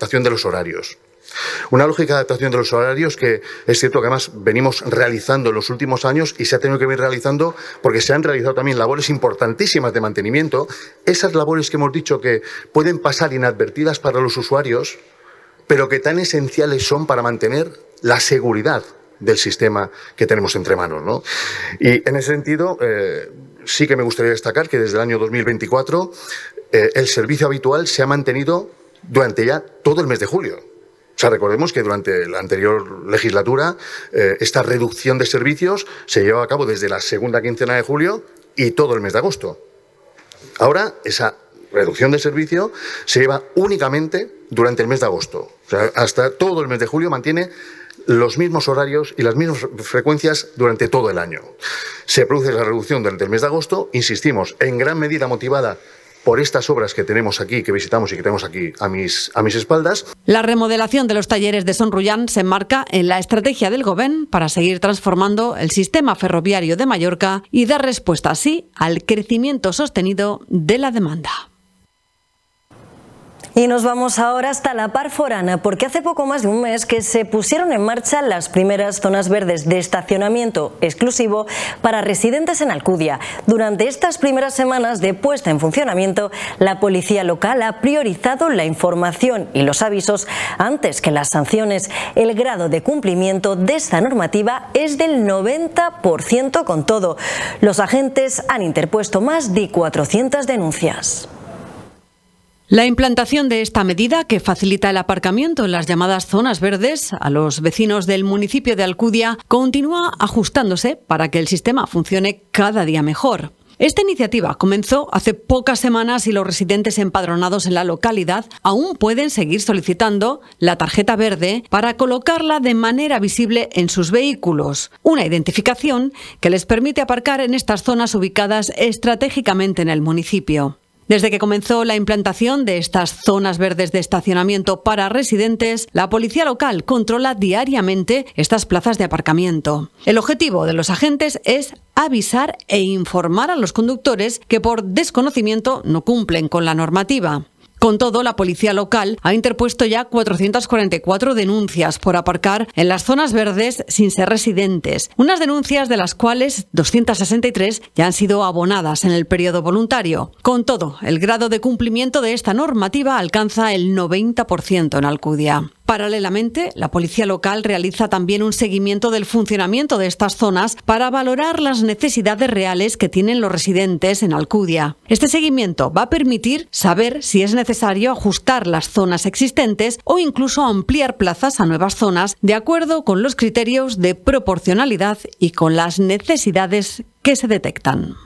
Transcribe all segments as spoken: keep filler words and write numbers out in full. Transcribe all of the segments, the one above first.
adaptación de los horarios. Una lógica de adaptación de los horarios que es cierto que además venimos realizando en los últimos años y se ha tenido que venir realizando porque se han realizado también labores importantísimas de mantenimiento. Esas labores que hemos dicho que pueden pasar inadvertidas para los usuarios, pero que tan esenciales son para mantener la seguridad del sistema que tenemos entre manos, ¿no? Y en ese sentido, eh, sí que me gustaría destacar que desde el año dos mil veinticuatro eh, el servicio habitual se ha mantenido durante ya todo el mes de julio. O sea, recordemos que durante la anterior legislatura eh, esta reducción de servicios se llevaba a cabo desde la segunda quincena de julio y todo el mes de agosto. Ahora, esa reducción de servicio se lleva únicamente durante el mes de agosto. O sea, hasta todo el mes de julio mantiene los mismos horarios y las mismas frecuencias durante todo el año. Se produce la reducción durante el mes de agosto, insistimos, en gran medida motivada por estas obras que tenemos aquí, que visitamos y que tenemos aquí a mis, a mis espaldas. La remodelación de los talleres de Son Rullán se enmarca en la estrategia del Govern para seguir transformando el sistema ferroviario de Mallorca y dar respuesta así al crecimiento sostenido de la demanda. Y nos vamos ahora hasta la Par Forana, porque hace poco más de un mes que se pusieron en marcha las primeras zonas verdes de estacionamiento exclusivo para residentes en Alcúdia. Durante estas primeras semanas de puesta en funcionamiento, la policía local ha priorizado la información y los avisos antes que las sanciones. El grado de cumplimiento de esta normativa es del noventa por ciento con todo. Los agentes han interpuesto más de cuatrocientas denuncias. La implantación de esta medida, que facilita el aparcamiento en las llamadas zonas verdes a los vecinos del municipio de Alcúdia, continúa ajustándose para que el sistema funcione cada día mejor. Esta iniciativa comenzó hace pocas semanas y los residentes empadronados en la localidad aún pueden seguir solicitando la tarjeta verde para colocarla de manera visible en sus vehículos, una identificación que les permite aparcar en estas zonas ubicadas estratégicamente en el municipio. Desde que comenzó la implantación de estas zonas verdes de estacionamiento para residentes, la policía local controla diariamente estas plazas de aparcamiento. El objetivo de los agentes es avisar e informar a los conductores que por desconocimiento no cumplen con la normativa. Con todo, la policía local ha interpuesto ya cuatrocientas cuarenta y cuatro denuncias por aparcar en las zonas verdes sin ser residentes, unas denuncias de las cuales doscientas sesenta y tres ya han sido abonadas en el periodo voluntario. Con todo, el grado de cumplimiento de esta normativa alcanza el noventa por ciento en Alcúdia. Paralelamente, la policía local realiza también un seguimiento del funcionamiento de estas zonas para valorar las necesidades reales que tienen los residentes en Alcúdia. Este seguimiento va a permitir saber si es necesario ajustar las zonas existentes o incluso ampliar plazas a nuevas zonas de acuerdo con los criterios de proporcionalidad y con las necesidades que se detectan.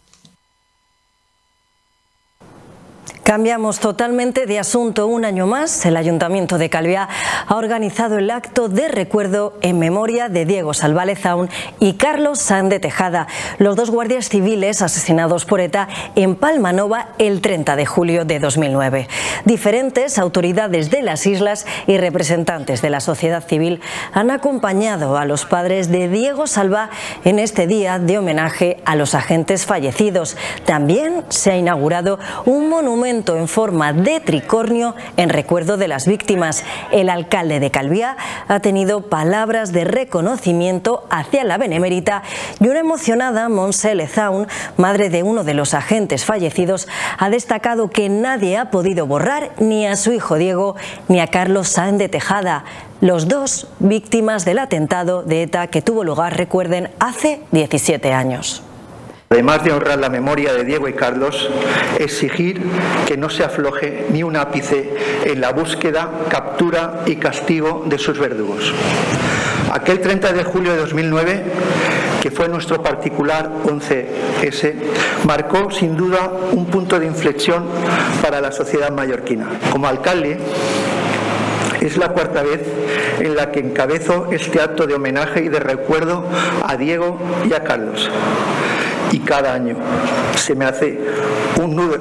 Cambiamos totalmente de asunto. Un año más, el Ayuntamiento de Calviá ha organizado el acto de recuerdo en memoria de Diego Salvá Lezaun y Carlos Sáenz de Tejada, los dos guardias civiles asesinados por ETA en Palmanova el treinta de julio de dos mil nueve. Diferentes autoridades de las islas y representantes de la sociedad civil han acompañado a los padres de Diego Salvá en este día de homenaje a los agentes fallecidos. También se ha inaugurado un monumento en forma de tricornio en recuerdo de las víctimas. El alcalde de Calviá ha tenido palabras de reconocimiento hacia la benemérita y una emocionada Montse Lezaun, madre de uno de los agentes fallecidos, ha destacado que nadie ha podido borrar ni a su hijo Diego ni a Carlos Sáenz de Tejada, los dos víctimas del atentado de ETA que tuvo lugar, recuerden, hace diecisiete años. Además de honrar la memoria de Diego y Carlos, exigir que no se afloje ni un ápice en la búsqueda, captura y castigo de sus verdugos. Aquel treinta de julio de dos mil nueve, que fue nuestro particular once ese, marcó sin duda un punto de inflexión para la sociedad mallorquina. Como alcalde, es la cuarta vez en la que encabezo este acto de homenaje y de recuerdo a Diego y a Carlos. Y cada año se me hace un nudo.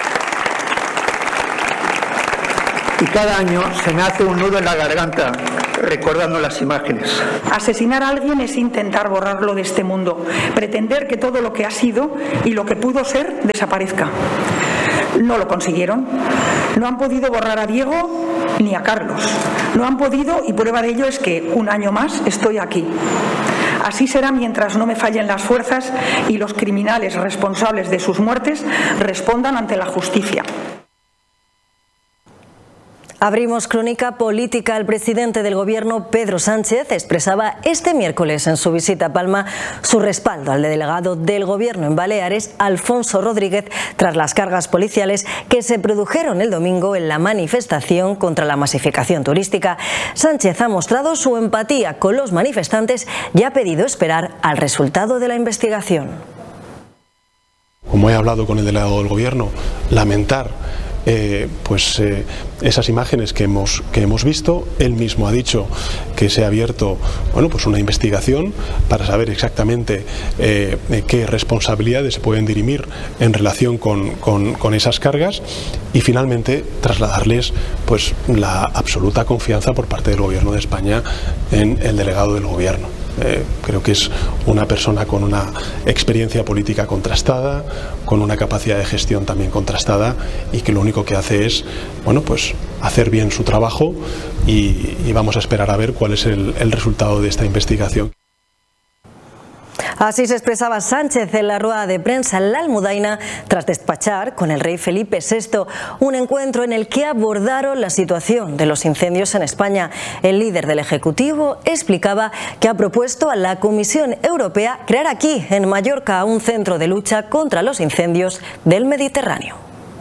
Y cada año se me hace un nudo en la garganta recordando las imágenes. Asesinar a alguien es intentar borrarlo de este mundo, pretender que todo lo que ha sido y lo que pudo ser desaparezca. No lo consiguieron. No han podido borrar a Diego ni a Carlos. No han podido, y prueba de ello es que un año más estoy aquí. Así será mientras no me fallen las fuerzas y los criminales responsables de sus muertes respondan ante la justicia. Abrimos crónica política. El presidente del Gobierno, Pedro Sánchez, expresaba este miércoles en su visita a Palma su respaldo al delegado del Gobierno en Baleares, Alfonso Rodríguez, tras las cargas policiales que se produjeron el domingo en la manifestación contra la masificación turística. Sánchez ha mostrado su empatía con los manifestantes y ha pedido esperar al resultado de la investigación. Como he hablado con el delegado del Gobierno, lamentar Eh, pues eh, esas imágenes que hemos, que hemos visto. Él mismo ha dicho que se ha abierto bueno, pues una investigación para saber exactamente eh, qué responsabilidades se pueden dirimir en relación con, con, con esas cargas, y finalmente trasladarles pues la absoluta confianza por parte del Gobierno de España en el delegado del Gobierno. Eh, creo que es una persona con una experiencia política contrastada, con una capacidad de gestión también contrastada, y que lo único que hace es bueno, pues hacer bien su trabajo, y, y vamos a esperar a ver cuál es el, el resultado de esta investigación. Así se expresaba Sánchez en la rueda de prensa en la Almudaina tras despachar con el rey Felipe sexto, un encuentro en el que abordaron la situación de los incendios en España. El líder del Ejecutivo explicaba que ha propuesto a la Comisión Europea crear aquí, en Mallorca, un centro de lucha contra los incendios del Mediterráneo.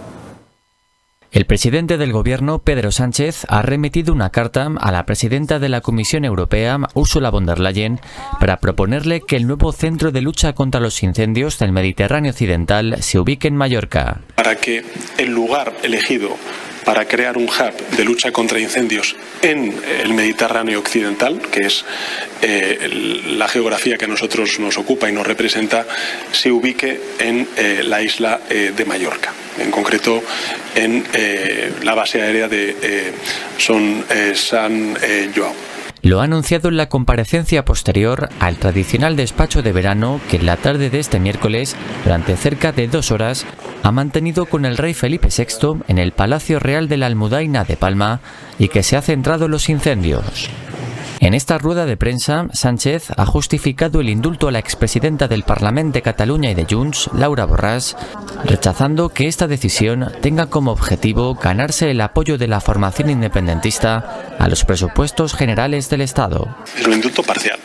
El presidente del Gobierno, Pedro Sánchez, ha remitido una carta a la presidenta de la Comisión Europea, Ursula von der Leyen, para proponerle que el nuevo centro de lucha contra los incendios del Mediterráneo occidental se ubique en Mallorca. Para que el lugar elegido para crear un hub de lucha contra incendios en el Mediterráneo occidental, que es eh, la geografía que a nosotros nos ocupa y nos representa, se ubique en eh, la isla eh, de Mallorca, en concreto en eh, la base aérea de eh, Son eh, San eh, Joao. Lo ha anunciado en la comparecencia posterior al tradicional despacho de verano que en la tarde de este miércoles, durante cerca de dos horas, ha mantenido con el rey Felipe sexto en el Palacio Real de la Almudaina de Palma, y que se ha centrado en los incendios. En esta rueda de prensa, Sánchez ha justificado el indulto a la expresidenta del Parlament de Cataluña y de Junts, Laura Borràs, rechazando que esta decisión tenga como objetivo ganarse el apoyo de la formación independentista a los presupuestos generales del Estado. Es un indulto parcial.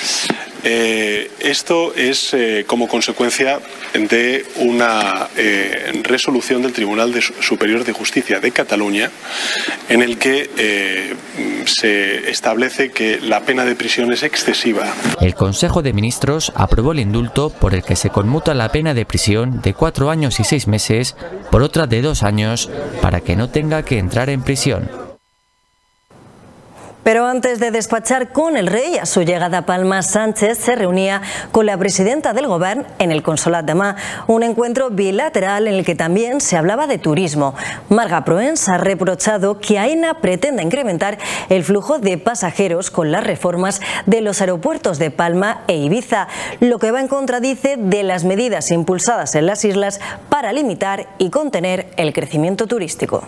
Eh, esto es eh, como consecuencia de una eh, resolución del Tribunal de Superior de Justicia de Cataluña, en el que eh, se establece que la pena de prisión es excesiva. El Consejo de Ministros aprobó el indulto por el que se conmuta la pena de prisión de cuatro años y seis meses por otra de dos años para que no tenga que entrar en prisión. Pero antes de despachar con el rey a su llegada a Palma, Sánchez se reunía con la presidenta del Gobierno en el Consolat de Mar, un encuentro bilateral en el que también se hablaba de turismo. Marga Proens ha reprochado que Aena pretenda incrementar el flujo de pasajeros con las reformas de los aeropuertos de Palma e Ibiza, lo que va en contra, dice, de las medidas impulsadas en las islas para limitar y contener el crecimiento turístico.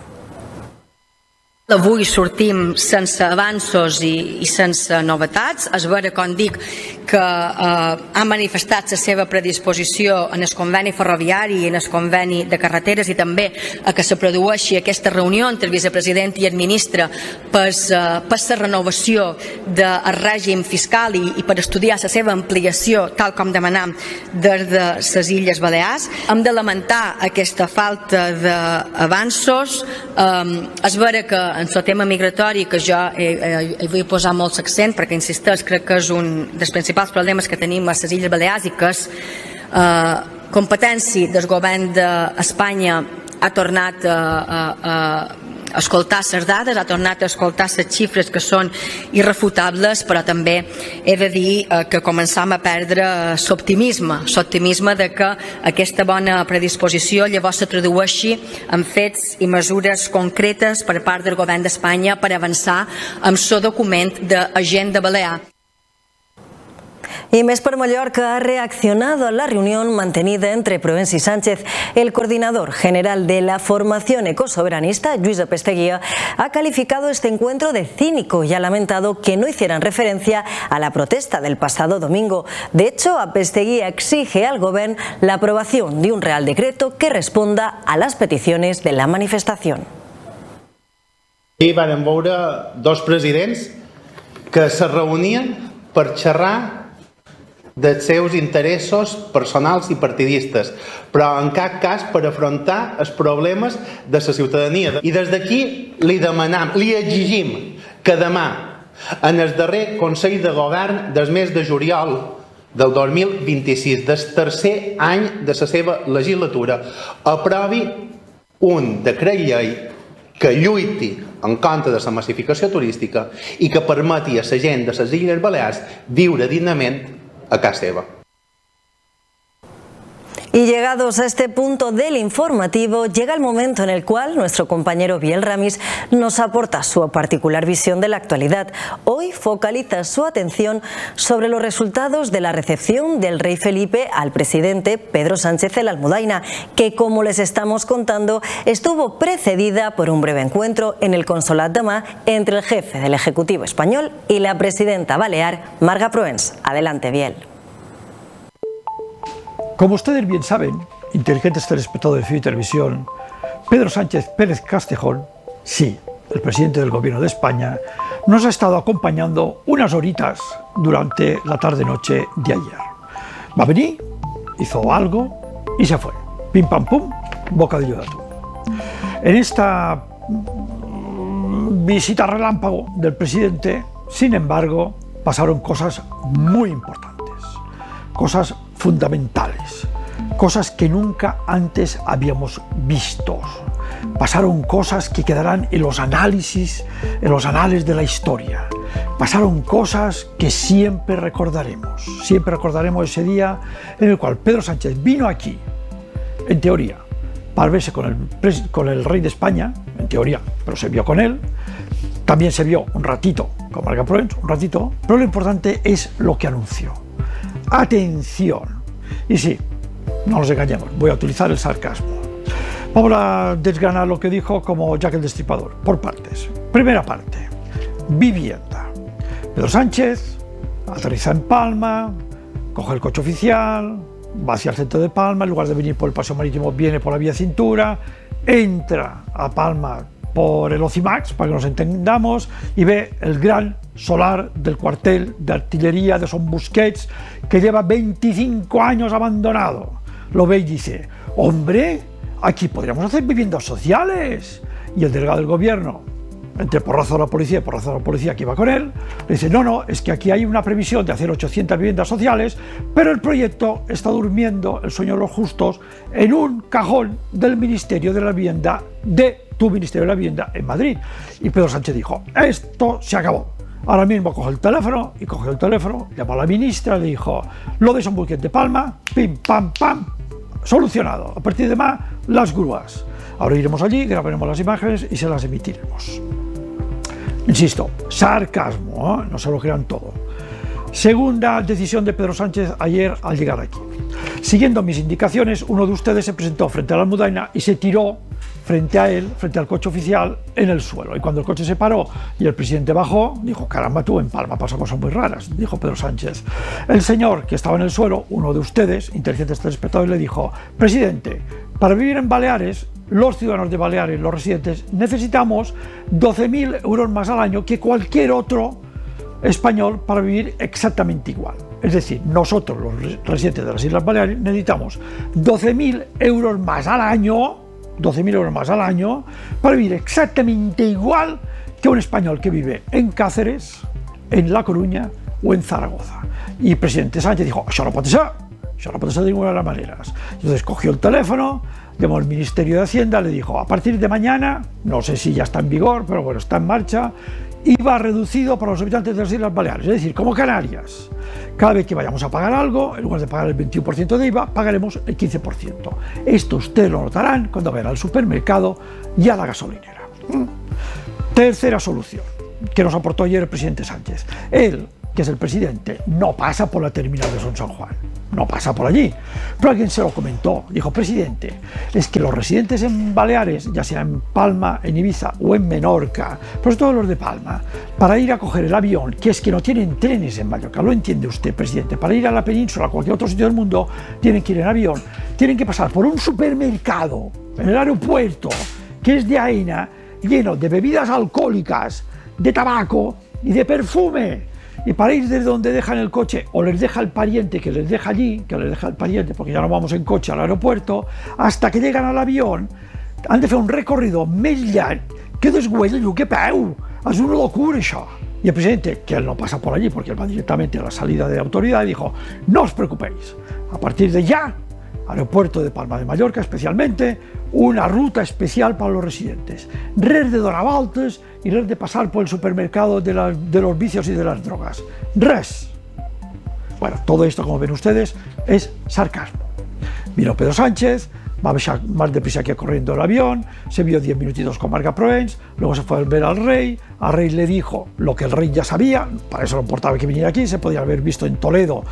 Avui sortim sense avanços i, i sense novetats. És vera, com dic, que eh, ha manifestat la seva predisposició en el conveni ferroviari i en el conveni de carreteres, i també a que se produeixi aquesta reunió entre el vicepresident i el ministre per, eh, per la renovació del règim fiscal i, i per estudiar la seva ampliació, tal com demanam des de les Illes Balears. Hem de lamentar aquesta falta d'avanços. Eh, és vera que en el tema migratori, que jo he, he, he vull posar molt l'accent, perquè insisteix, crec que és un dels principals problemes que tenim a les Illes Balears, i que és eh, competència del govern d'Espanya ha tornat a, a, a escoltar les dades, ha tornat a escoltar les xifres que són irrefutables, però també he de dir eh, que començam a perdre l'optimisme, l'optimisme de que aquesta bona predisposició llavors se tradueixi en fets i mesures concretes per part del Govern d'Espanya per avançar amb el document d'Agenda Balear. Y Més per Mallorca ha reaccionado a la reunión mantenida entre Proens y Sánchez. El coordinador general de la formación ecosoberanista, Lluís Pesteguía, ha calificado este encuentro de cínico y ha lamentado que no hicieran referencia a la protesta del pasado domingo. De hecho, Pesteguía exige al Gobierno la aprobación de un Real Decreto que responda a las peticiones de la manifestación. Ahir vam veure dos presidents que se reunien per xerrar dels seus interessos personals i partidistes, però en cap cas per afrontar els problemes de la ciutadania. I des d'aquí li demanam, li exigim que demà, en el darrer Consell de Govern del mes de juliol del dos mil vint-i-sis, del tercer any de la seva legislatura, aprovi un decret llei que lluiti en contra de la massificació turística i que permeti a la gent de les Illes Balears viure dignament a casa seva. Y llegados a este punto del informativo, llega el momento en el cual nuestro compañero Biel Ramis nos aporta su particular visión de la actualidad. Hoy focaliza su atención sobre los resultados de la recepción del rey Felipe al presidente Pedro Sánchez en la Almudaina, que, como les estamos contando, estuvo precedida por un breve encuentro en el Consolat de Mar entre el jefe del Ejecutivo español y la presidenta balear, Marga Proens. Adelante, Biel. Como ustedes bien saben, inteligentes telespectadores de F I U Televisión, Pedro Sánchez Pérez Castejón, sí, el presidente del Gobierno de España, nos ha estado acompañando unas horitas durante la tarde-noche de ayer. Va a venir, hizo algo y se fue. Pim pam pum, bocadillo de atún. En esta visita relámpago del presidente, sin embargo, pasaron cosas muy importantes, cosas fundamentales, cosas que nunca antes habíamos visto. Pasaron cosas que quedarán en los análisis, en los anales de la historia. Pasaron cosas que siempre recordaremos. Siempre recordaremos ese día en el cual Pedro Sánchez vino aquí, en teoría, para verse con el, con el rey de España, en teoría, pero se vio con él. También se vio un ratito con Marga Proens, un ratito, pero lo importante es lo que anunció. Atención, y sí, no nos engañemos, voy a utilizar el sarcasmo. Vamos a desgranar lo que dijo como Jack el Destripador, por partes. Primera parte, vivienda. Pedro Sánchez aterriza en Palma, coge el coche oficial, va hacia el centro de Palma, en lugar de venir por el paseo marítimo, viene por la vía Cintura, entra a Palma por el Ocimax, para que nos entendamos, y ve el gran solar del cuartel de artillería de Son Busquets, que lleva veinticinco años abandonado. Lo ve y dice, hombre, aquí podríamos hacer viviendas sociales. Y el delegado del gobierno, entre porrazo de la policía y porrazo de la policía que iba con él, le dice, no, no, es que aquí hay una previsión de hacer ochocientas viviendas sociales, pero el proyecto está durmiendo, el sueño de los justos, en un cajón del Ministerio de la Vivienda, de tu Ministerio de la Vivienda en Madrid. Y Pedro Sánchez dijo, esto se acabó. Ahora mismo coge el teléfono, y cogió el teléfono, llamó a la ministra, le dijo, lo de Son Busquets de Palma, pim, pam, pam, solucionado. A partir de más, las grúas. Ahora iremos allí, grabaremos las imágenes y se las emitiremos. Insisto, sarcasmo, ¿eh? No se lo crean todo. Segunda decisión de Pedro Sánchez ayer al llegar aquí. Siguiendo mis indicaciones, uno de ustedes se presentó frente a la Almudaina y se tiró frente a él, frente al coche oficial, en el suelo. Y cuando el coche se paró y el presidente bajó, dijo, caramba, tú en Palma pasan cosas muy raras, dijo Pedro Sánchez. El señor que estaba en el suelo, uno de ustedes, inteligentes telespectadores, le dijo, presidente, para vivir en Baleares, los ciudadanos de Baleares, los residentes, necesitamos doce mil euros más al año que cualquier otro español para vivir exactamente igual. Es decir, nosotros, los residentes de las Islas Baleares, necesitamos doce mil euros más al año, doce mil euros más al año, para vivir exactamente igual que un español que vive en Cáceres, en La Coruña o en Zaragoza. Y el presidente Sánchez dijo, això no pot ser, eso no puede ser de ninguna de las maneras. Entonces cogió el teléfono, llamó al Ministerio de Hacienda, le dijo, a partir de mañana, no sé si ya está en vigor, pero bueno, está en marcha, I V A reducido para los habitantes de las Islas Baleares, es decir, como Canarias. Cada vez que vayamos a pagar algo, en lugar de pagar el veintiuno por ciento de I V A, pagaremos el quince por ciento. Esto ustedes lo notarán cuando vayan al supermercado y a la gasolinera. Tercera solución que nos aportó ayer el presidente Sánchez. Él, que es el presidente, no pasa por la terminal de Son San Juan, no pasa por allí. Pero alguien se lo comentó, dijo, presidente, es que los residentes en Baleares, ya sea en Palma, en Ibiza o en Menorca, pues todos los de Palma, para ir a coger el avión, que es que no tienen trenes en Mallorca, lo entiende usted, presidente, para ir a la península, a cualquier otro sitio del mundo, tienen que ir en avión, tienen que pasar por un supermercado, en el aeropuerto, que es de Aena, lleno de bebidas alcohólicas, de tabaco y de perfume. Y para ir desde donde dejan el coche, o les deja el pariente que les deja allí, que les deja el pariente porque ya no vamos en coche al aeropuerto, hasta que llegan al avión, han de fer un recorrido més llarg que desguella el que peu. Es una locura això. Y el presidente, que él no pasa por allí porque él va directamente a la salida de autoridad, dijo, no os preocupéis, a partir de ya, aeropuerto de Palma de Mallorca especialmente, una ruta especial para los residentes. Res de donar voltes y res de pasar por el supermercado de, la, de los vicios y de las drogas. Res. Bueno, todo esto, como ven ustedes, es sarcasmo. Vino Pedro Sánchez, va a bajar más deprisa que corriendo el avión, se vio diez minutitos con Marga Proens, luego se fue a ver al rey, al rey le dijo lo que el rey ya sabía, para eso no importaba que viniera aquí, se podía haber visto en Toledo,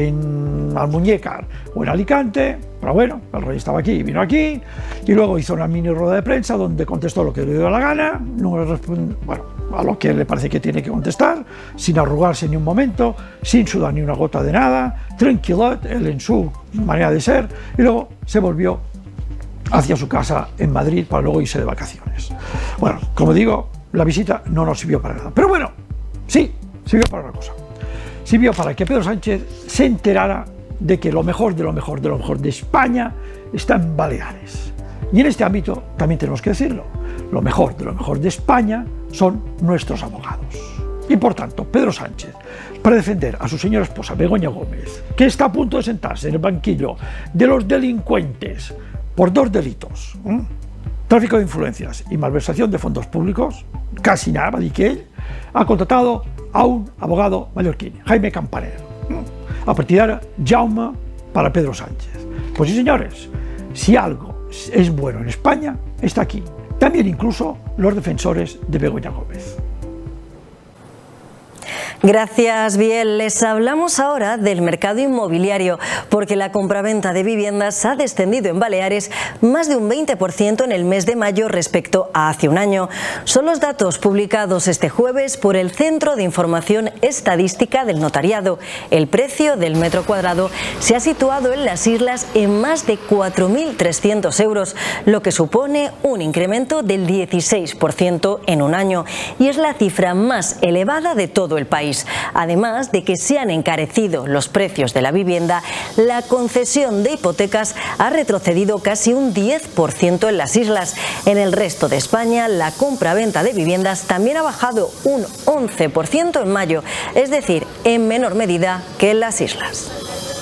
en Almuñécar o en Alicante, pero bueno, el rey estaba aquí y vino aquí, y luego hizo una mini rueda de prensa donde contestó lo que le dio la gana, no le responde, bueno, a lo que le parece que tiene que contestar, sin arrugarse ni un momento, sin sudar ni una gota de nada, tranquilot, él en su manera de ser, y luego se volvió hacia su casa en Madrid para luego irse de vacaciones. Bueno, como digo, la visita no nos sirvió para nada. Pero bueno, sí, sirvió para una cosa. Sirvió para que Pedro Sánchez se enterara de que lo mejor de lo mejor de lo mejor de España está en Baleares. Y en este ámbito también tenemos que decirlo. Lo mejor de lo mejor de España son nuestros abogados. Y por tanto, Pedro Sánchez, para defender a su señora esposa Begoña Gómez, que está a punto de sentarse en el banquillo de los delincuentes por dos delitos, ¿eh? Tráfico de influencias y malversación de fondos públicos, casi nada, va a dir que ell ha contratado a un abogado mallorquín, Jaime Campaner. ¿eh? A partir de ahora, Jaume para Pedro Sánchez. Pues sí, señores, si algo es bueno en España, está aquí. También incluso los defensores de Begoña Gómez. Gracias, Biel. Les hablamos ahora del mercado inmobiliario, porque la compraventa de viviendas ha descendido en Baleares más de un veinte por ciento en el mes de mayo respecto a hace un año. Son los datos publicados este jueves por el Centro de Información Estadística del Notariado. El precio del metro cuadrado se ha situado en las islas en más de cuatro mil trescientos euros, lo que supone un incremento del dieciséis por ciento en un año, y es la cifra más elevada de todo el país. Además de que se han encarecido los precios de la vivienda, la concesión de hipotecas ha retrocedido casi un diez por ciento en las islas. En el resto de España, la compra-venta de viviendas también ha bajado un once por ciento en mayo, es decir, en menor medida que en las islas.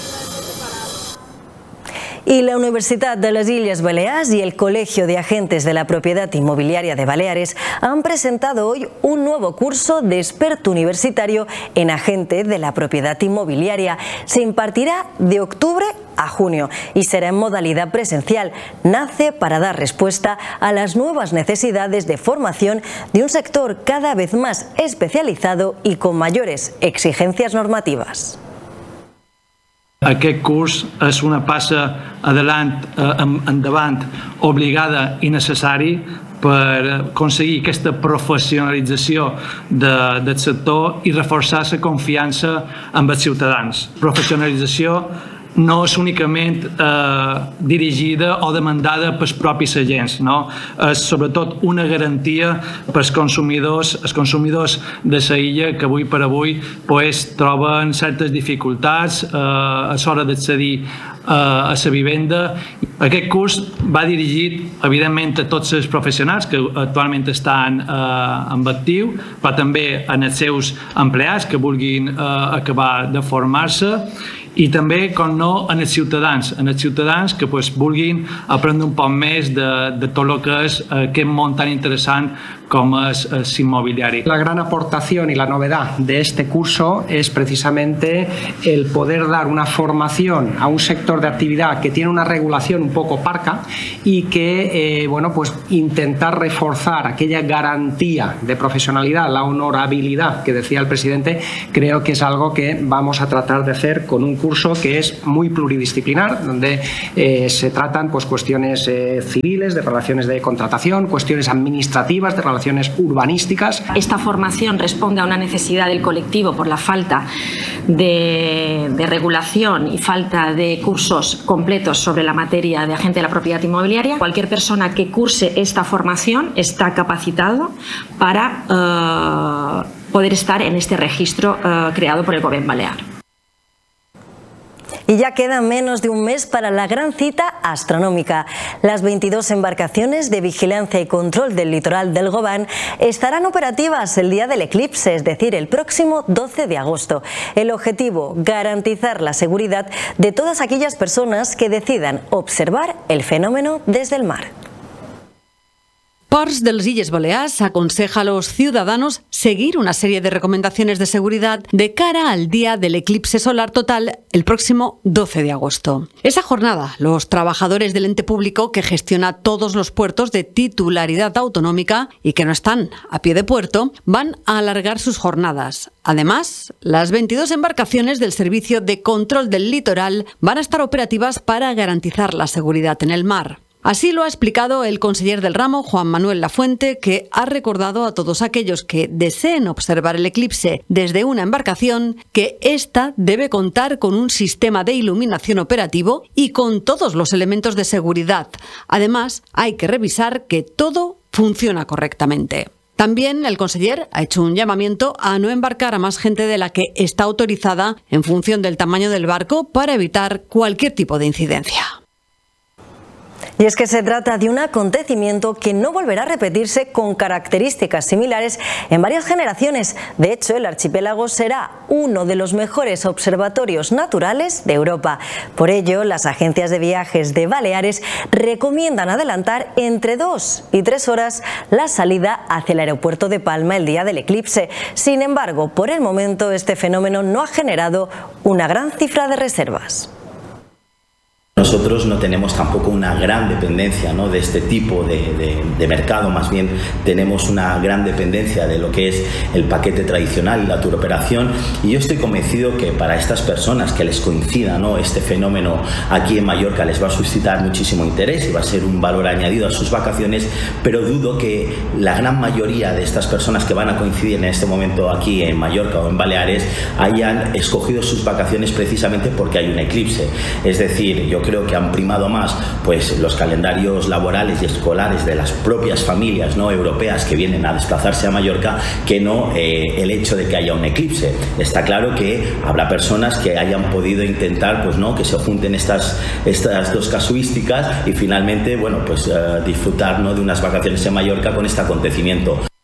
Y la Universidad de las Illes Balears y el Colegio de Agentes de la Propiedad Inmobiliaria de Baleares han presentado hoy un nuevo curso de experto universitario en agente de la propiedad inmobiliaria. Se impartirá de octubre a junio y será en modalidad presencial. Nace para dar respuesta a las nuevas necesidades de formación de un sector cada vez más especializado y con mayores exigencias normativas. Aquest curs és una passa adelant, eh, endavant, obligada i necessari per aconseguir aquesta professionalització de, del sector i reforçar la confiança amb els ciutadans. Professionalització no és únicament eh, dirigida o demandada pels propis agents, no? És sobretot una garantia pels consumidors, els consumidors de la illa que avui per avui pues, troben certes dificultats eh, a l'hora d'accedir eh, a la vivenda. Aquest curs va dirigit, evidentment, a tots els professionals que actualment estan eh, en actiu, però també als seus empleats que vulguin eh, acabar de formar-se. i també, com no, en els ciutadans, en els ciutadans que pues, vulguin aprendre un poc més de, de tot el que és aquest món tan interessant como es, es inmobiliario. La gran aportación y la novedad de este curso es precisamente el poder dar una formación a un sector de actividad que tiene una regulación un poco parca y que, eh, bueno, pues intentar reforzar aquella garantía de profesionalidad, la honorabilidad que decía el presidente, creo que es algo que vamos a tratar de hacer con un curso que es muy pluridisciplinar, donde eh, se tratan pues, cuestiones eh, civiles, de relaciones de contratación, cuestiones administrativas, de relaciones urbanísticas. Esta formación responde a una necesidad del colectivo por la falta de, de regulación y falta de cursos completos sobre la materia de agente de la propiedad inmobiliaria. Cualquier persona que curse esta formación está capacitado para eh, poder estar en este registro eh, creado por el Gobierno Balear. Y ya queda menos de un mes para la gran cita astronómica. Las veintidós embarcaciones de vigilancia y control del litoral del Gobán estarán operativas el día del eclipse, es decir, el próximo doce de agosto. El objetivo, garantizar la seguridad de todas aquellas personas que decidan observar el fenómeno desde el mar. Ports de las Illes Balears aconseja a los ciudadanos seguir una serie de recomendaciones de seguridad de cara al día del eclipse solar total el próximo doce de agosto. Esa jornada, los trabajadores del ente público que gestiona todos los puertos de titularidad autonómica y que no están a pie de puerto van a alargar sus jornadas. Además, las veintidós embarcaciones del Servicio de Control del Litoral van a estar operativas para garantizar la seguridad en el mar. Así lo ha explicado el conseller del ramo, Juan Manuel Lafuente, que ha recordado a todos aquellos que deseen observar el eclipse desde una embarcación que ésta debe contar con un sistema de iluminación operativo y con todos los elementos de seguridad. Además, hay que revisar que todo funciona correctamente. También el conseller ha hecho un llamamiento a no embarcar a más gente de la que está autorizada en función del tamaño del barco para evitar cualquier tipo de incidencia. Y es que se trata de un acontecimiento que no volverá a repetirse con características similares en varias generaciones. De hecho, el archipiélago será uno de los mejores observatorios naturales de Europa. Por ello, las agencias de viajes de Baleares recomiendan adelantar entre dos y tres horas la salida hacia el aeropuerto de Palma el día del eclipse. Sin embargo, por el momento este fenómeno no ha generado una gran cifra de reservas. Nosotros no tenemos tampoco una gran dependencia, ¿no?, de este tipo de, de, de mercado, más bien tenemos una gran dependencia de lo que es el paquete tradicional y la turoperación, y yo estoy convencido que para estas personas que les coincida, ¿no?, este fenómeno aquí en Mallorca les va a suscitar muchísimo interés y va a ser un valor añadido a sus vacaciones, pero dudo que la gran mayoría de estas personas que van a coincidir en este momento aquí en Mallorca o en Baleares hayan escogido sus vacaciones precisamente porque hay un eclipse. Es decir, yo creo que han primado más pues los calendarios laborales y escolares de las propias familias, ¿no?, europeas que vienen a desplazarse a Mallorca que no eh, el hecho de que haya un eclipse. Está claro que habrá personas que hayan podido intentar pues no que se junten estas, estas dos casuísticas y finalmente bueno pues uh, disfrutar, ¿no?, de unas vacaciones en Mallorca con este acontecimiento.